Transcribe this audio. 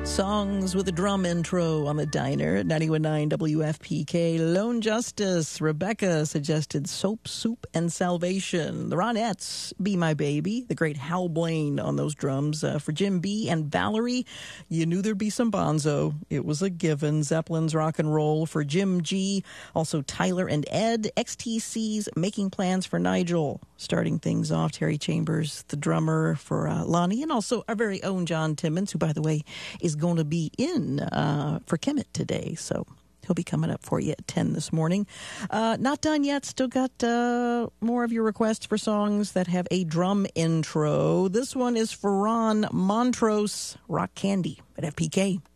Songs with a drum intro on the diner at 91.9 WFPK. Lone Justice. Rebecca suggested Soap, Soup, and Salvation. The Ronettes, Be My Baby. The great Hal Blaine on those drums. For Jim B. and Valerie, you knew there'd be some Bonzo. It was a given. Zeppelin's Rock and Roll. For Jim G. Also Tyler and Ed. XTC's Making Plans for Nigel. Starting things off, Terry Chambers, the drummer, for Lonnie. And also our very own John Timmons, who, by the way, is going to be in for Kemet today, so he'll be coming up for you at 10 this morning. Not done yet. Still got more of your requests for songs that have a drum intro. This one is for Ron Montrose, Rock Candy at FPK.